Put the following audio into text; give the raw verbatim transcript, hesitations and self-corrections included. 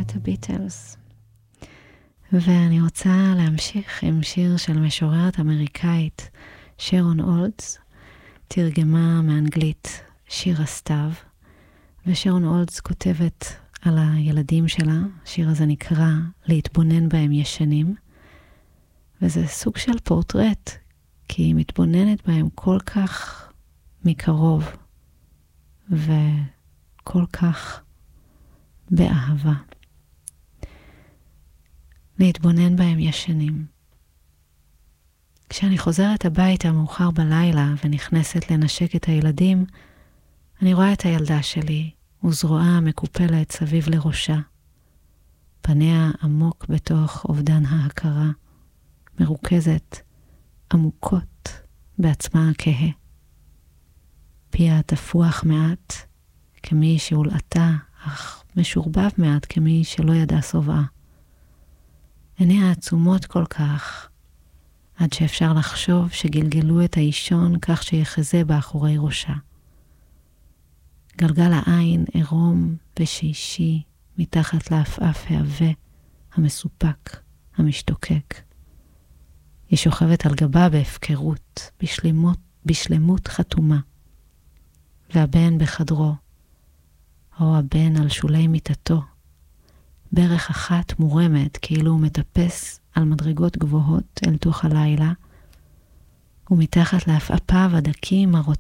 את הביטלס. ואני רוצה להמשיך עם שיר של משוררת אמריקאית, שרון אולדס, תרגמה מאנגלית שיר הסתיו, ושרון אולדס כותבת על הילדים שלה, השיר הזה נקרא להתבונן בהם ישנים, וזה סוג של פורטרט, כי היא מתבוננת בהם כל כך מקרוב, וכל כך באהבה. להתבונן בהם ישנים. כשאני חוזרת הביתה מאוחר בלילה ונכנסת לנשק את הילדים, אני רואה את הילדה שלי וזרועה מקופלת סביב לראשה. פניה עמוק בתוך אובדן ההכרה, מרוכזת עמוקות בעצמה הכהה. פיה תפוח מעט כמי שהולעתה, אך משורבב מעט כמי שלא ידע סובעה. עיניה עצומות כל כך, עד שאפשר לחשוב שגלגלו את האישון כך שיחזה באחורי ראשה. גלגל העין עירום ושישי מתחת לאפאף העבה, המסופק, המשתוקק. היא שוכבת על גבה בהפקרות, בשלמות, בשלמות חתומה. והבן בחדרו, או הבן על שולי מיטתו, ברך אחת מורמת כאילו הוא מטפס על מדרגות גבוהות אל תוך הלילה, ומתחת לאפאפיו הדקים הרוטטים